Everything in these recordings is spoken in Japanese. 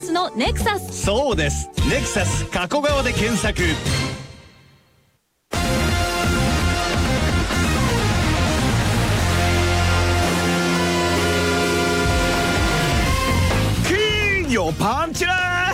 のネクサス。 そうです、ネクサス加古川で検索。金曜パンチラ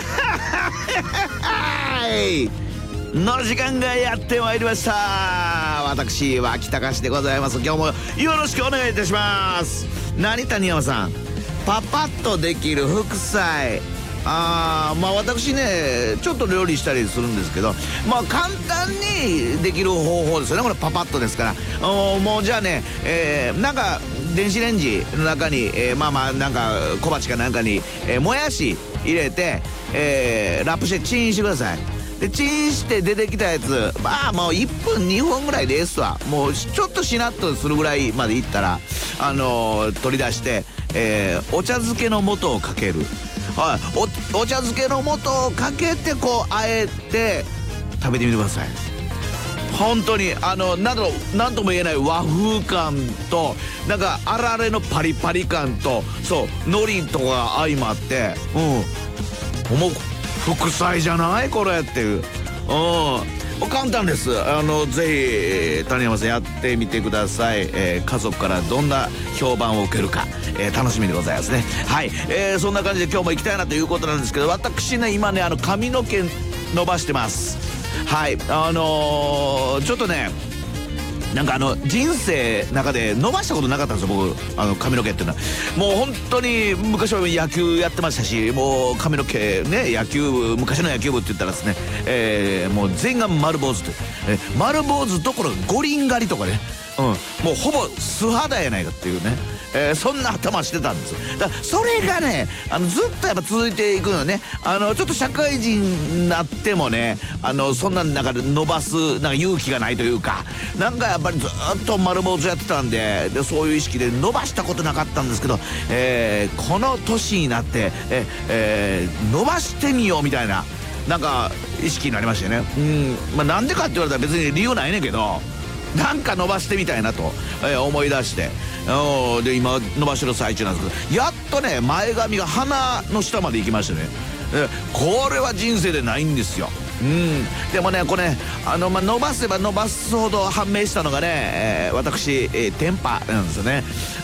ーの時間がやってまいりました。私脇隆でございます。今日もよろしくお願いいたします。何、谷山さん、パパッとできる副菜。まあ私ねちょっと料理したりするんですけど、まあ簡単にできる方法ですよね、これパパッとですから。もうじゃあね、なんか電子レンジの中に、なんか小鉢かなんかに、もやし入れて、ラップしてチンしてください。でチンして出てきたやつ、もう1分2分ぐらいでええっすわ。もうちょっとしなっとするぐらいまでいったら取り出して、お茶漬けの素をかける。はい、お茶漬けの素をかけてこうあえて食べてみてください。本当になんとも言えない和風感と、なんかあられのパリパリ感と、そう海苔とか相まって、もう副菜じゃないこれっていう。簡単です。ぜひ谷山さんやってみてください。家族からどんな評判を受けるか、楽しみでございますね。はい、そんな感じで今日も行きたいなということなんですけど、私ね今ね髪の毛伸ばしてます。はい、ちょっとねなんか人生の中で伸ばしたことなかったんですよ僕。髪の毛っていうのはもう本当に昔は野球やってましたし、もう髪の毛ね、野球部、昔の野球部って言ったらですね、もう全員が丸坊主と、丸坊主どころか五輪狩りとかね、もうほぼ素肌やないかっていうね、そんな頭してたんです。だからそれがねずっとやっぱ続いていくのね。ちょっと社会人になってもねそんな中で伸ばすなんか勇気がないというか、なんかやっぱりずっと丸坊主やってたんで、そういう意識で伸ばしたことなかったんですけど、この年になって、伸ばしてみようみたいななんか意識になりましたよね。なんでかって言われたら別に理由ないねんけど、なんか伸ばしてみたいなと、思い出して、で今伸ばしてる最中なんですけど、やっとね前髪が鼻の下まで行きましたね。これは人生でないんですよ。でもねこれ伸ばせば伸ばすほど判明したのがね、私、テンパなんですよね。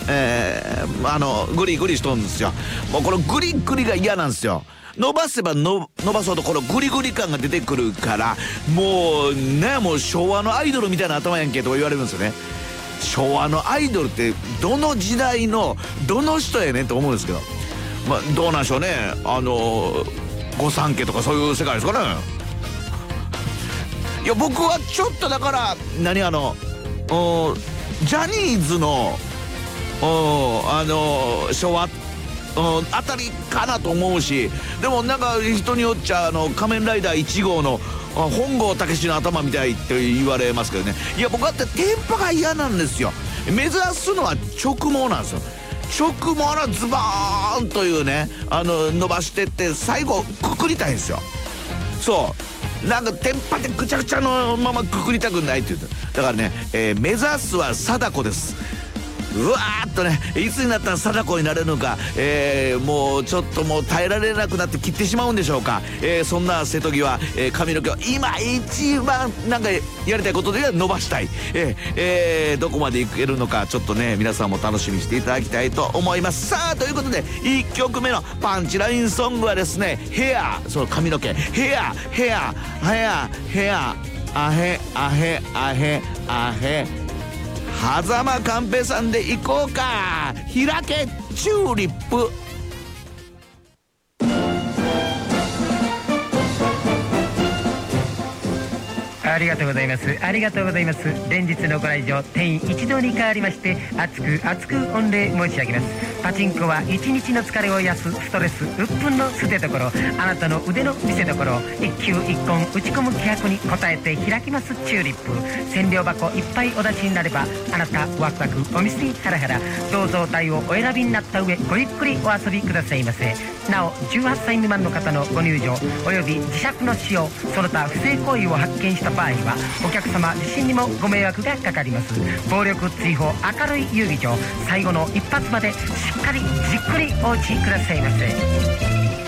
グリグリしとるんですよ。もうこのグリグリが嫌なんですよ。伸ばせば伸ばすほどこのグリグリ感が出てくるから、もうねもう昭和のアイドルみたいな頭やんけとか言われるんですよね。昭和のアイドルってどの時代のどの人やねんと思うんですけど、どうなんでしょうね。御三家とかそういう世界ですかね。いや僕はちょっとだからジャニーズの昭和あたりかなと思うし、でもなんか人によっちゃ仮面ライダー1号の本郷猛の頭みたいって言われますけどね。いや僕だってテンポが嫌なんですよ。目指すのは直毛なんですよ。直毛のズバーンというね伸ばしてって最後くくりたいんですよ。そうなんかテンパでぐちゃぐちゃのままくくりたくないって言うと、だからね、目指すは貞子です。うわーっとねいつになったら貞子になれるのか、もうちょっともう耐えられなくなって切ってしまうんでしょうか。そんな瀬戸際、髪の毛を今一番なんかやりたいことでは伸ばしたい、どこまでいけるのかちょっとね皆さんも楽しみにしていただきたいと思います。さあということで1曲目のパンチラインソングはですね、ヘア、その髪の毛、ヘアヘアヘアヘアアヘアヘアヘアヘ、狭間寛平さんで行こうか。開けチューリップ。 ありがとうございます。ありがとうございます。連日のご来場定員一同に変わりまして厚く御礼申し上げます。パチンコは一日の疲れを癒すストレス鬱憤の捨てどころ、あなたの腕の見せどころ、一球一本打ち込む気迫に応えて開きますチューリップ。千両箱いっぱいお出しになればあなたワクワクお店にハラハラ、どうぞ台をお選びになった上ごゆっくりお遊びくださいませ。なお18歳未満の方のご入場および磁石の使用その他不正行為を発見した場合はお客様自身にもご迷惑がかかります。暴力追放明るい遊技場、最後の一発までしっかりじっくりお打ちくださいませ。